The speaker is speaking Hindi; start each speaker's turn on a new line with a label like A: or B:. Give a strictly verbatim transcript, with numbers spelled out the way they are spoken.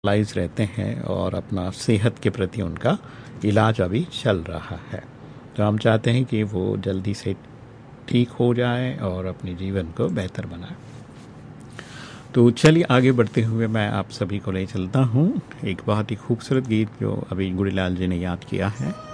A: लाइज रहते हैं और अपना सेहत के प्रति उनका इलाज अभी चल रहा है। तो हम चाहते हैं कि वो जल्दी से ठीक हो जाए और अपने जीवन को बेहतर बनाए। तो चलिए आगे बढ़ते हुए मैं आप सभी को ले चलता हूँ एक बहुत ही खूबसूरत गीत जो अभी गुड़ीलाल जी ने याद किया है।